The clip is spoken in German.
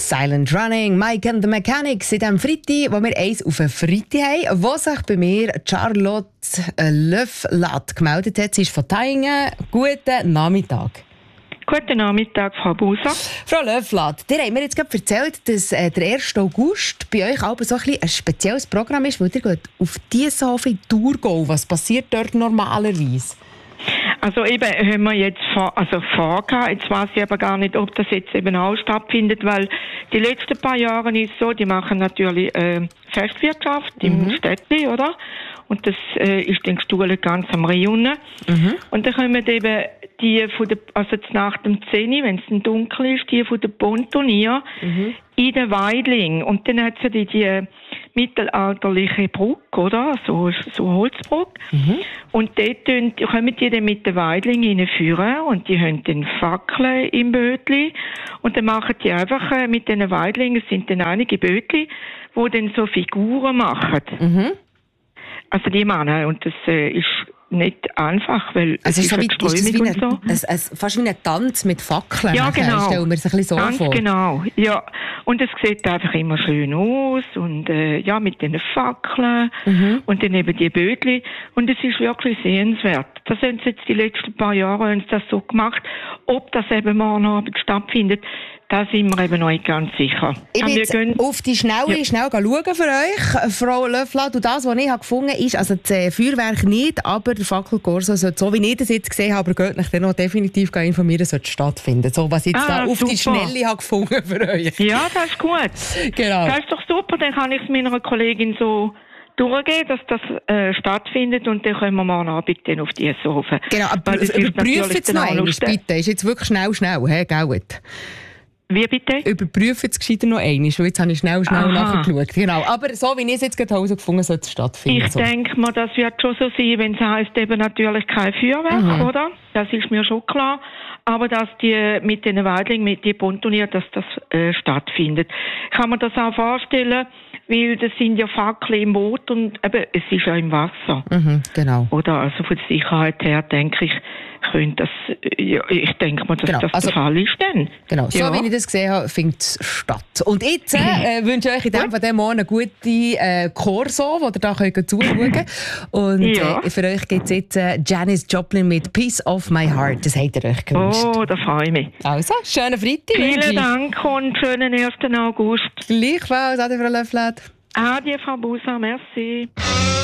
Silent Running, Mike and the Mechanics in diesem Freitag, wo wir eins auf einen Freitag haben, wo sich bei mir Charlotte Löfflat gemeldet hat. Sie ist von Taingen. Guten Nachmittag. Guten Nachmittag, Frau Buser. Frau Löfflat, ihr habt mir jetzt gerade erzählt, dass der 1. August bei euch aber so ein spezielles Programm ist, weil ihr geht auf diese Hofe in Thurgau. Was passiert dort normalerweise? Also eben haben wir jetzt vorgehabt. Jetzt weiss ich aber gar nicht, ob das jetzt eben auch stattfindet, weil die letzten paar Jahre ist so, die machen natürlich Festwirtschaft im Städtli, oder? Und das ist den Stuhl ganz am Rhein. Und dann kommen eben die von der, also nach dem 10, wenn es dann dunkel ist, die von der Pontonier in den Weidling. Und dann hat sie die mittelalterliche Brücke, oder? So Holzbrücke. Und dort kommen die dann mit den Weidlingen reinführen und die haben dann Fackeln im Bötli. Und dann machen die einfach mit den Weidlingen, es sind dann einige Bötli, die dann so Figuren machen. Also die Männer. Und das ist nicht einfach, weil also es ist so so. Fast wie ein Tanz mit Fackeln. Ja, genau. Stellen wir es ein bisschen so ganz vor. Genau, ja. Und es sieht einfach immer schön aus und ja, mit den Fackeln und dann eben die Bötli. Und es ist wirklich sehenswert. Das haben sie jetzt die letzten paar Jahre das so gemacht. Ob das eben morgen Abend stattfindet, da sind wir eben noch nicht ganz sicher. Ich bin jetzt auf die Schnelle schnell schauen für euch, Frau Löfflat. Und das, was ich gefunden habe, ist, also das Feuerwerk nicht, aber der Fackelkorso sollte, so wie ich das jetzt gesehen habe, aber geht nicht noch definitiv informieren, sollte stattfinden. So, was ich jetzt da auf die Schnelle habe gefunden für euch. Ja, das ist gut. Genau. Das ist doch super, dann kann ich es meiner Kollegin so durchgehen, dass das stattfindet und dann können wir morgen Abend dann auf die Sofa. Genau, aber überprüfen es noch einmal, bitte. Ist jetzt wirklich schnell, he, gell? Wie bitte? Überprüfen es gescheiter noch einmal, weil jetzt habe ich schnell nachgeschaut. Genau. Aber so wie ich es jetzt gerade herausgefunden habe, sollte es stattfinden. Ich denke mal, das wird schon so sein, wenn es heisst, eben natürlich kein Feuerwerk, oder? Das ist mir schon klar. Aber dass die mit den Weidlingen, mit den Pontonier, dass das stattfindet. Ich kann mir das auch vorstellen, weil das sind ja Fackeln im Boot und eben, es ist ja im Wasser. Genau. Oder? Also von der Sicherheit her denke ich, könnte das, ja, ich denke mal, dass das der Fall ist dann. Genau, so ja. wie ich das gesehen habe, findet es statt. Und jetzt wünsche ich euch in dem Fall morgen eine gute Corso, wo ihr da zuschauen könnt. Und für euch gibt es jetzt Janis Joplin mit «Piece of my heart». Das habt ihr euch gewünscht. Oh, da freue ich mich. Also, schönen Freitag. Vielen Dank und schönen 1. August. Gleichfalls, Adi, Frau Löfflat. Adi, Frau Buser, merci.